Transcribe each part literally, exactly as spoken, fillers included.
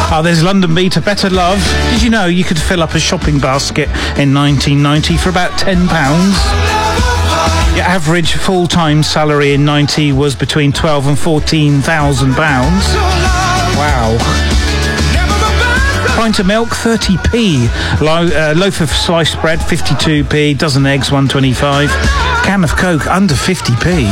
Oh, there's London Beat, A Better Love. Did you know you could fill up a shopping basket in nineteen ninety for about ten pounds? Your average full-time salary in ninety was between twelve and fourteen thousand pounds. Wow. Pint of milk, thirty p. Lo- uh, loaf of sliced bread, fifty-two p. Dozen eggs, one twenty-five. Can of Coke, under fifty p.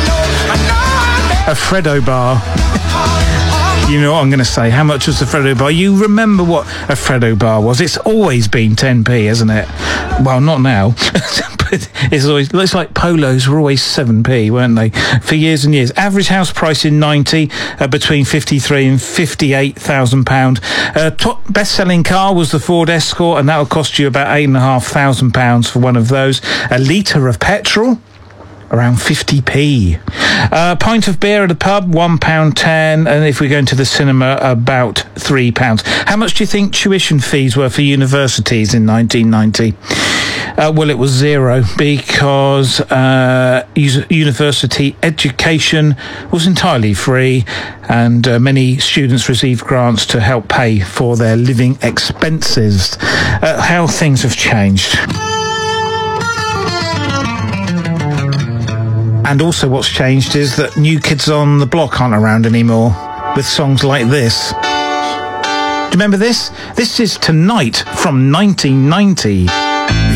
A Freddo bar. You know what I'm going to say. How much was a Freddo bar? You remember what a Freddo bar was? It's always been ten p, hasn't it? Well, not now. But it's always, looks like polos were always seven p, weren't they? For years and years. Average house price in ninety, uh, between fifty-three and fifty-eight thousand pounds. Uh, top best-selling car was the Ford Escort, and that'll cost you about eight and a half thousand pounds for one of those. A litre of petrol, around fifty p. A uh, pint of beer at a pub, one pound ten, and if we go into the cinema, about three pounds. How much do you think tuition fees were for universities in nineteen ninety? Uh, well, it was zero, because uh, university education was entirely free, and uh, many students received grants to help pay for their living expenses. Uh, how things have changed. And also what's changed is that New Kids on the Block aren't around anymore with songs like this. Do you remember this? This is Tonight from nineteen ninety.